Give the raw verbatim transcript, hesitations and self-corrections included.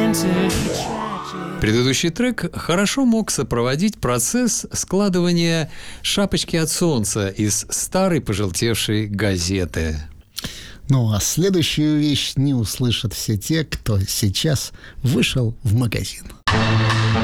Предыдущий трек хорошо мог сопроводить процесс складывания шапочки от солнца из старой пожелтевшей газеты. Ну а следующую вещь не услышат все те, кто сейчас вышел в магазин.